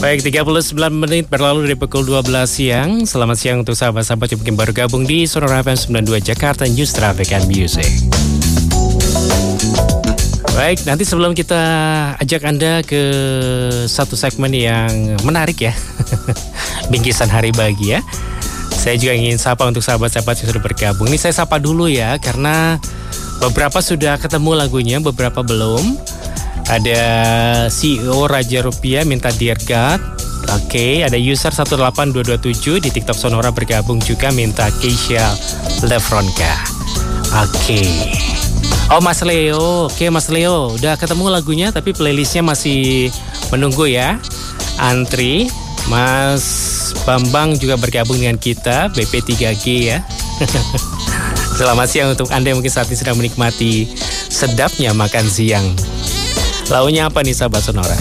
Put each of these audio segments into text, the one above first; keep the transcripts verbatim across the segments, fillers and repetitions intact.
Baik, tiga puluh sembilan menit berlalu dari pukul dua belas siang. Selamat siang untuk sahabat-sahabat yang mungkin baru gabung di Sonora F M sembilan puluh dua Jakarta News, Traffic and Music. Baik, nanti sebelum kita ajak Anda ke satu segmen yang menarik ya, bingkisan hari bahagia, saya juga ingin sapa untuk sahabat-sahabat yang sudah bergabung. Ini saya sapa dulu ya, karena beberapa sudah ketemu lagunya, beberapa belum. Ada C E O Raja Rupiah minta Dear God. Oke, okay. Ada user satu delapan dua dua tujuh di TikTok Sonora bergabung juga minta Keisha Lefronka. Oke. Okay. Oh, Mas Leo. Oke, okay, Mas Leo, udah ketemu lagunya tapi playlistnya masih menunggu ya. Antri. Mas Bambang juga bergabung dengan kita, B P tiga G ya. Selamat siang untuk Anda yang mungkin saat ini sedang menikmati sedapnya makan siang. Launya apa nih sahabat Sonora?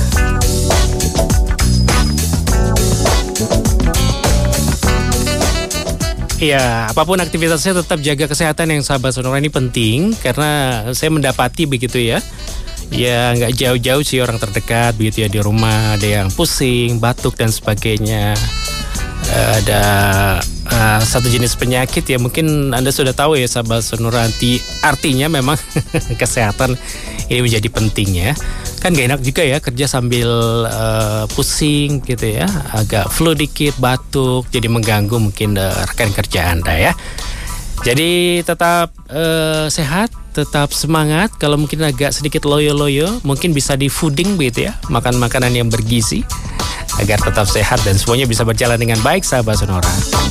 Ya, apapun aktivitasnya tetap jaga kesehatan yang sahabat Sonora ini penting. Karena saya mendapati begitu ya. Ya nggak jauh-jauh sih orang terdekat begitu ya di rumah. Ada yang pusing, batuk dan sebagainya. Ada uh, satu jenis penyakit ya mungkin Anda sudah tahu ya sahabat Sonora, artinya memang kesehatan ini menjadi penting ya. Kan gak enak juga ya kerja sambil uh, pusing gitu ya, agak flu dikit, batuk, jadi mengganggu mungkin uh, rekan kerja Anda ya. Jadi tetap uh, sehat, tetap semangat. Kalau mungkin agak sedikit loyo-loyo, mungkin bisa di fooding gitu ya, makan makanan yang bergizi agar tetap sehat dan semuanya bisa berjalan dengan baik sahabat Sonora.